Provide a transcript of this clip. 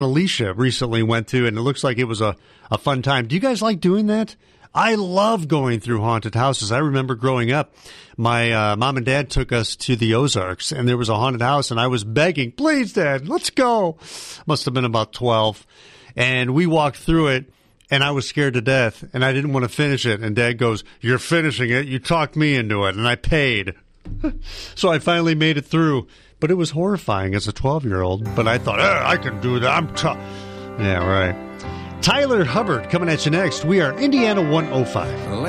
Alicia recently went to, and it looks like it was a fun time. Do you guys like doing that? I love going through haunted houses. I remember growing up, my mom and dad took us to the Ozarks, and there was a haunted house, and I was begging, please, Dad, let's go. Must have been about 12. And we walked through it, and I was scared to death, and I didn't want to finish it. And Dad goes, you're finishing it. You talked me into it, and I paid. So I finally made it through. But it was horrifying as a 12-year-old. But I thought, I can do that. I'm tough. Yeah, right. Tyler Hubbard coming at you next. We are Indiana 105.